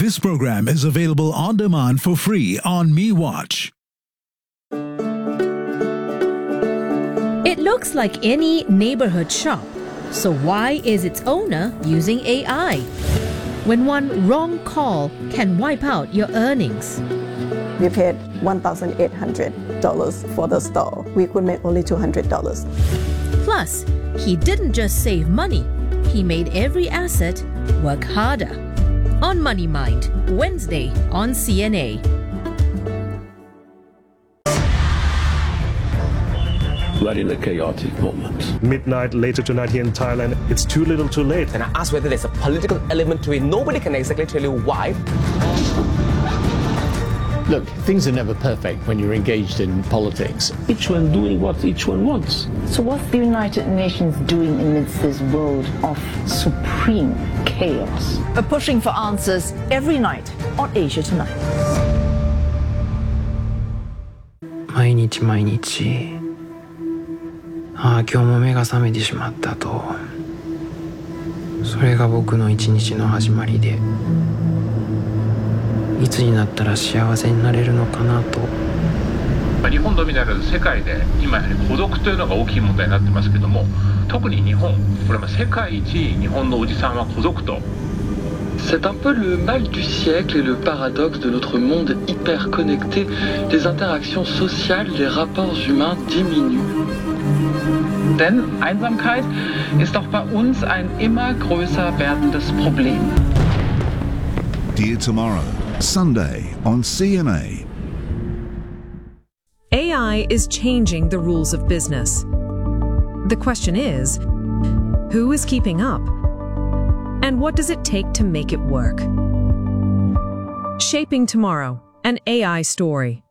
This program is available on demand for free on MeWatch. It looks like any neighborhood shop. So why is its owner using AI? When one wrong call can wipe out your earnings. We paid $1,800 for the store. We could make only $200. Plus, he didn't just save money, he made every asset work harder. On Money Mind, Wednesday on CNA. We're in a chaotic moment. Midnight later tonight here in Thailand, it's too little too late. And I asked whether there's a political element to it. Nobody can exactly tell you why. Look, things are never perfect when you're engaged in politics. Each one doing what each one wants. So what's the United Nations doing amidst this world of supreme chaos? We're pushing for answers every night on Asia Tonight. 毎日毎日、今日も目が覚めてしまったと。それが僕の一日の始まりで、いつになったら幸せになれるのかなと。 日本のみならず世界で今やはり孤独というのが大きい問題になってますけども、特に日本、これは世界一日本のおじさんは孤独と。 C'est un peu le mal du siècle et le paradoxe de notre monde hyper connecté. Les interactions sociales, les rapports humains diminuent. Denn Einsamkeit ist auch bei uns ein immer größer werdendes Problem. Dear Tomorrow, Sunday on CNA. AI is changing the rules of business. The question is, who is keeping up? And what does it take to make it work? Shaping Tomorrow, an AI story.